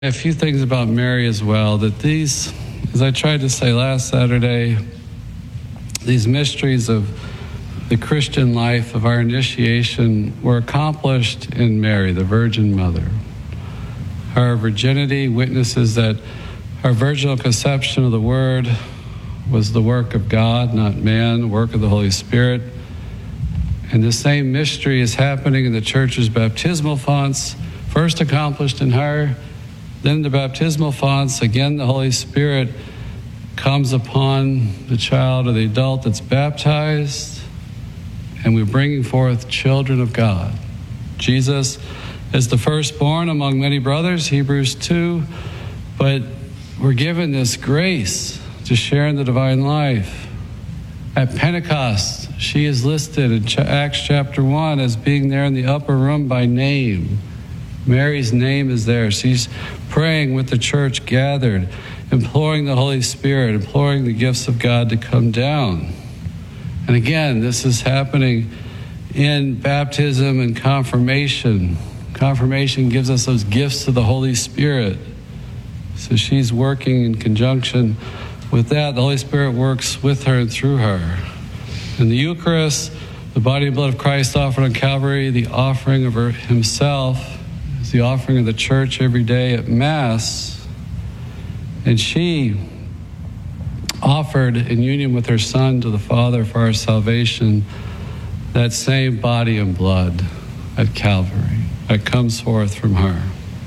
A few things about Mary as well, that these, as I tried to say last Saturday, these mysteries of the Christian life, of our initiation, were accomplished in Mary, the Virgin Mother. Her virginity witnesses that her virginal conception of the Word was the work of God, not man, the work of the Holy Spirit. And the same mystery is happening in the Church's baptismal fonts, first accomplished in her. Then the baptismal fonts, again, the Holy Spirit comes upon the child or the adult that's baptized, and we're bringing forth children of God. Jesus is the firstborn among many brothers, Hebrews 2, but we're given this grace to share in the divine life. At Pentecost, she is listed in Acts chapter 1 as being there in the upper room by name. Mary's name is there. She's praying with the church gathered, imploring the Holy Spirit, imploring the gifts of God to come down. And again, this is happening in baptism and confirmation. Confirmation gives us those gifts of the Holy Spirit. So she's working in conjunction with that. The Holy Spirit works with her and through her. In the Eucharist, the body and blood of Christ offered on Calvary, the offering of himself, the offering of the church every day at Mass, and she offered in union with her Son to the Father for our salvation that same body and blood at Calvary that comes forth from her.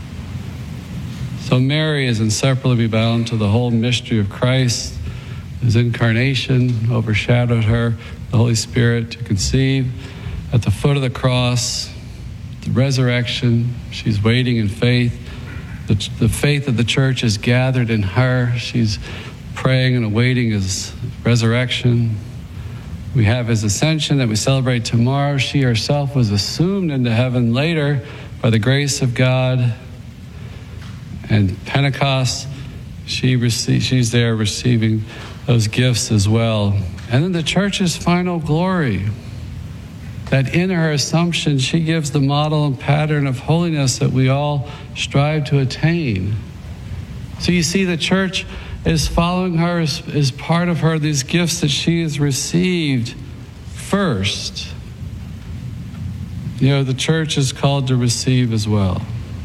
So Mary is inseparably bound to the whole mystery of Christ. His incarnation overshadowed her, the Holy Spirit to conceive at the foot of the cross. The resurrection, she's waiting in faith. The faith of the church is gathered in her. She's praying and awaiting his resurrection. We have his ascension that we celebrate tomorrow. She herself was assumed into heaven later by the grace of God. And Pentecost, she's there receiving those gifts as well. And then the church's final glory, that in her assumption, she gives the model and pattern of holiness that we all strive to attain. So you see, the church is following her, is part of her, these gifts that she has received first. You know, the church is called to receive as well.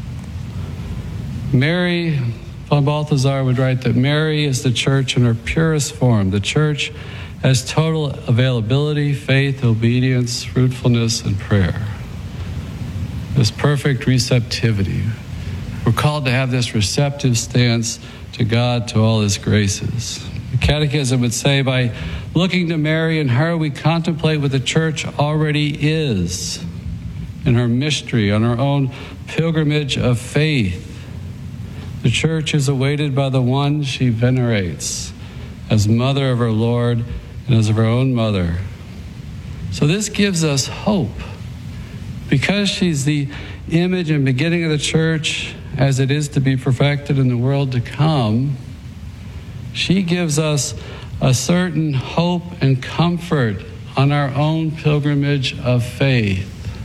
Mary, von Balthasar would write that Mary is the church in her purest form. The church has total availability, faith, obedience, fruitfulness, and prayer. This perfect receptivity. We're called to have this receptive stance to God, to all his graces. The Catechism would say, by looking to Mary and her, we contemplate what the church already is in her mystery, on her own pilgrimage of faith. The church is awaited by the one she venerates as mother of her Lord and as of her own mother. So this gives us hope. Because she's the image and beginning of the church as it is to be perfected in the world to come, she gives us a certain hope and comfort on our own pilgrimage of faith.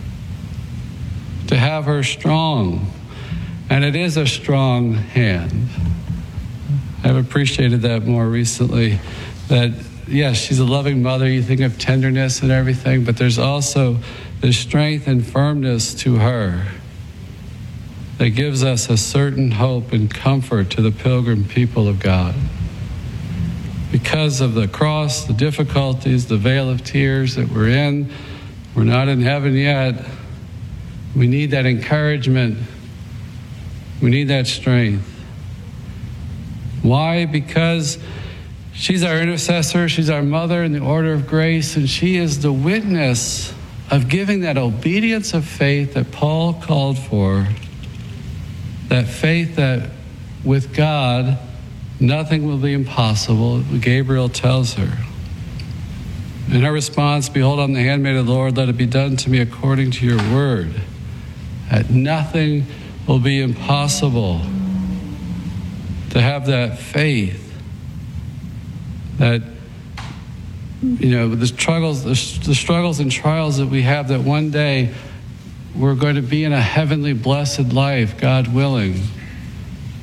To have her strong, and it is a strong hand. I've appreciated that more recently, that yes, she's a loving mother. You think of tenderness and everything, but there's also the strength and firmness to her that gives us a certain hope and comfort to the pilgrim people of God. Because of the cross, the difficulties, the vale of tears that we're in, we're not in heaven yet. We need that encouragement. We need that strength. Why? Because she's our intercessor, she's our mother in the order of grace, and she is the witness of giving that obedience of faith that Paul called for, that faith that with God, nothing will be impossible, Gabriel tells her. In her response, behold, I'm the handmaid of the Lord, let it be done to me according to your word. That nothing will be impossible. To have that faith that, you know, the struggles and trials that we have, that one day we're going to be in a heavenly blessed life, God willing.